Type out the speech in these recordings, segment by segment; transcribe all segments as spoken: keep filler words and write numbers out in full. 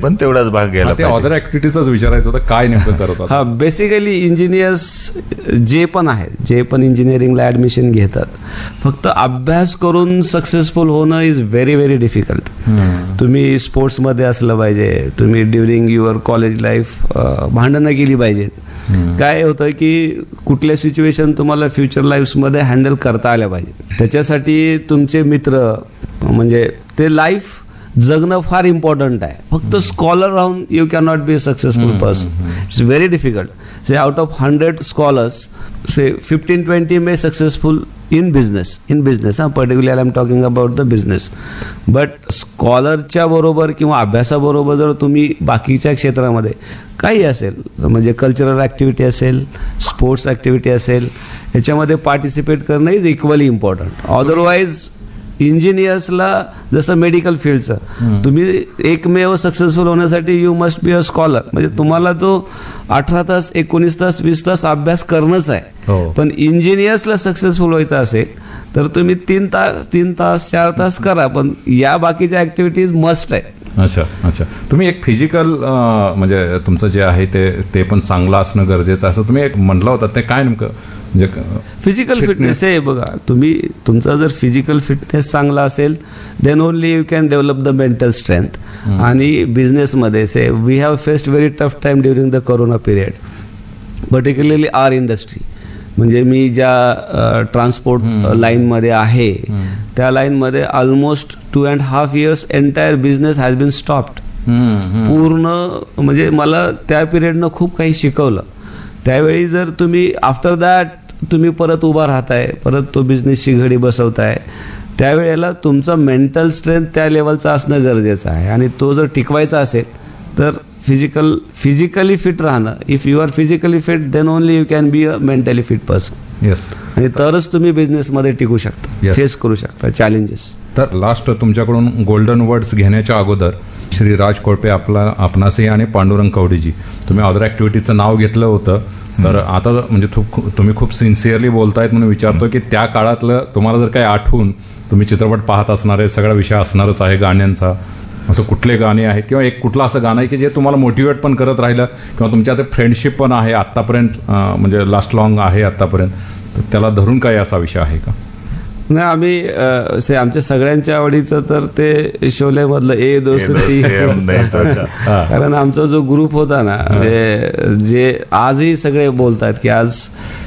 पण तेवढाच भाग घ्यायला ते अदर ऍक्टिव्हिटीजच विचारायचं होतं, काय नेमकं करतात. हा, बेसिकली इंजिनियर्स जे पण आहेत, जे पण इंजिनिअरिंगला ऍडमिशन घेतात, फक्त अभ्यास करून सक्सेसफुल होणं इज व्हेरी व्हेरी डिफिकल्ट. तुम्ही स्पोर्ट्समध्ये असलं पाहिजे, तुम्ही ड्युरिंग युअर कॉलेज लाईफ भांडणं केली पाहिजेत. काय होतं की कुठल्या सिच्युएशन तुम्हाला फ्युचर लाईफमध्ये हँडल करता आल्या पाहिजे, त्याच्यासाठी तुमचे मित्र म्हणजे ते लाईफ जगणं फार इम्पॉर्टंट आहे. फक्त स्कॉलर राहून you can not be a successful person. It's very difficult. Say out of hundred scholars say fifteen twenty may successful in business in business हा particularly I am talking about the business. But स्कॉलरच्या बरोबर किंवा अभ्यासाबरोबर जर तुम्ही बाकीच्या क्षेत्रामध्ये काही असेल, म्हणजे कल्चरल ॲक्टिव्हिटी असेल, स्पोर्ट्स ॲक्टिव्हिटी असेल, याच्यामध्ये पार्टिसिपेट करणं इज इक्वली इम्पॉर्टंट. अदरवाईज इंजिनियर्सला जसं मेडिकल फील्डचं तुम्ही एकमेव सक्सेसफुल होण्यासाठी you must be a scholar. म्हणजे तुम्हाला तो अठरा तास एकोणीस तास वीस तास अभ्यास करणंच आहे. पण इंजिनियर्सला सक्सेसफुल व्हायचं असेल तर तुम्ही तीन तास तीन तास चार तास करा, पण या बाकीच्या ऍक्टिव्हिटीज मस्ट आहे. अच्छा अच्छा. तुम्ही एक फिजिकल म्हणजे तुमचं जे आहे ते ते पण चांगलं असणं गरजेचं असं तुम्ही एक म्हटलं होतं, ते काय नेमकं म्हणजे फिजिकल फिटनेस आहे. बघा, तुम्ही तुमचा जर फिजिकल फिटनेस चांगला असेल then only you can develop the mental strength. आणि बिझनेसमध्ये से we have faced very tough time during the corona period, particularly our industry. म्हणजे मी ज्या ट्रान्सपोर्ट लाईनमध्ये आहे त्या लाईनमध्ये almost two and half years entire business has bin stopped. पूर्ण म्हणजे मला त्या पिरियडनं खूप काही शिकवलं. त्यावेळी जर तुम्ही आफ्टर दॅट तुम्ही परत उभा राहताय, परत तो बिझनेसची घडी बसवताय, त्यावेळेला तुमचा मेंटल स्ट्रेंथ त्या लेवलचा असणं गरजेचं आहे. आणि तो जर टिकवायचा असेल तर फिजिकल फिजिकली फिट राहणं. If you R physically fit then only you can be a mentally fit person. Yes. आणि तरच तुम्ही बिझनेसमध्ये टिकू शकता, फेस करू शकता चॅलेंजेस. तर लास्ट तुमच्याकडून गोल्डन वर्ड्स घेण्याच्या अगोदर श्री राज कोळपे आपला आपणासही आणि पांडुरंग कवडेजी, तुम्ही अदर ॲक्टिव्हिटीचं नाव घेतलं होतं, तर आता म्हणजे तुम्ही खूप सिन्सिअरली बोलतायत म्हणून विचारतो की त्या काळातलं तुम्हाला जर काही आठवून, तुम्ही चित्रपट पाहत असणारे सगळा विषय असणारच आहे गाण्यांचा, असं कुठले गाणे आहेत किंवा एक कुठलं असं गाणं आहे की जे तुम्हाला मोटिवेट पण करत राहिलं किंवा तुमच्या आता फ्रेंडशिप पण आहे आत्तापर्यंत, म्हणजे लास्ट लॉंग आहे आत्तापर्यंत, तर त्याला धरून काही असा विषय आहे का? नाही, आम्ही से आमच्या सगळ्यांच्या आवडीचं तर ते शोले मधलं ए दोस्ती, कारण आमचा जो ग्रुप होता ना, म्हणजे जे आजही सगळे बोलतात की आज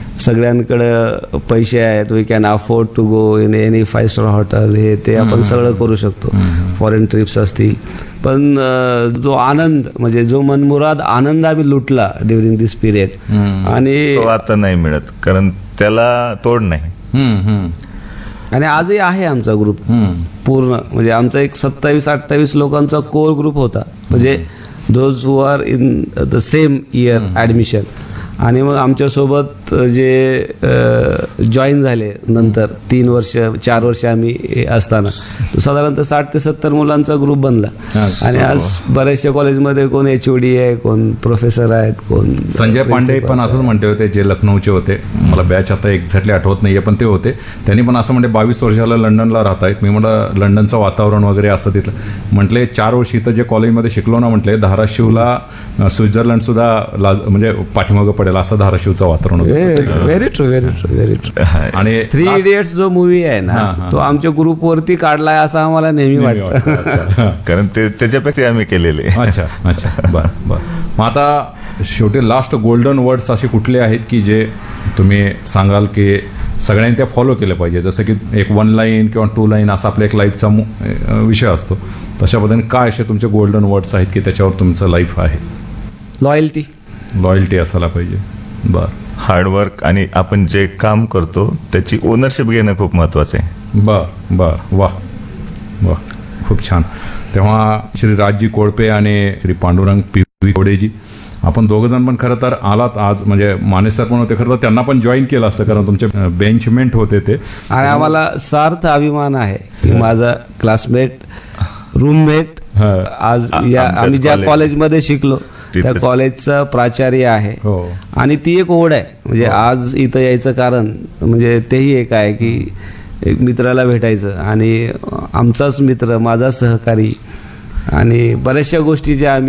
सगळ्यांकडे पैसे आहेत, we can afford to go in any five star hotel, हे ते आपण सगळं करू शकतो, फॉरेन ट्रिप्स असतील. पण जो आनंद म्हणजे जो मनमुराद आनंद आम्ही लुटला ड्युरिंग दिस पिरियड, आणि तो आता नाही मिळत, कारण त्याला तोड नाही. आणि आजही आहे आमचा ग्रुप पूर्ण, म्हणजे आमचा एक सत्तावीस अठ्ठावीस लोकांचा कोर ग्रुप होता, म्हणजे those who are in the same year admission. आणि मग आमच्यासोबत जे जॉईन झाले नंतर तीन वर्ष चार वर्ष आम्ही असताना साधारणतः साठ ते सत्तर मुलांचा ग्रुप बनला. आणि आज बऱ्याचशा कॉलेजमध्ये कोण एच ओ डी आहे, कोण प्रोफेसर आहेत, कोण संजय पांडे पण असंच म्हणते होते, जे लखनौचे होते, मला बॅच आता एक्झॅक्टली आठवत नाहीये, पण ते होते. त्यांनी पण असं म्हणजे बावीस वर्षाला लंडनला राहत आहेत. मी म्हटलं लंडनचं वातावरण वगैरे असं तिथलं, म्हटले चार वर्ष इथं जे कॉलेजमध्ये शिकलो ना, म्हटले धाराशिवला स्वित्झर्लंड सुद्धा म्हणजे पाठीमागं पडेल असं धाराशिवचं वातावरण होतं. Very true very true very true. आणि थ्री इडियट्स जो मूवी आहे ना, तो आमच्या ग्रुपवरती काढलाय असं आम्हाला नेहमी वाटतं, कारण ते त्याच्यापेक्षा आम्ही केलेले. अच्छा अच्छा, बर बर. मग आता शेवटी लास्ट गोल्डन वर्ड्स असे कुठले आहेत की जे तुम्ही सांगाल की सगळ्यांनी त्या फॉलो केलं पाहिजे? जसं की एक वन लाईन किंवा टू लाईन असा आपल्या एक लाईफचा विषय असतो, तशा पद्धतीने काय असे तुमचे गोल्डन वर्ड्स आहेत की त्याच्यावर तुमचं लाईफ आहे? लॉयल्टी लॉयल्टी असायला पाहिजे. बर. हार्डवर्क आणि आपण जे काम करतो त्याची ओनरशिप घेणं खूप महत्वाचं आहे. बर बर. वा वा, खूप छान. तेव्हा श्री राजजी कोळपे आणि श्री पांडुरंग पी व्ही कवडेजी, आपण दोघं जण पण खरं तर आलात आज, म्हणजे माने सर पण होते, खरं तर त्यांना पण जॉईन केलं असतं कारण तुमचे बेंचमेंट होते ते. आणि आम्हाला सार्थ अभिमान आहे की माझा क्लासमेट रूममेट आज या आम्ही ज्या कॉलेजमध्ये शिकलो त्या कॉलेजचा प्राचार्य आहे. आणि ती एक ओढ आहे, म्हणजे आज इथं यायचं कारण म्हणजे तेही एक आहे की एक मित्राला भेटायचं, आणि आमचाच मित्र, माझा सहकारी, आणि बऱ्याचशा गोष्टी ज्या आम्ही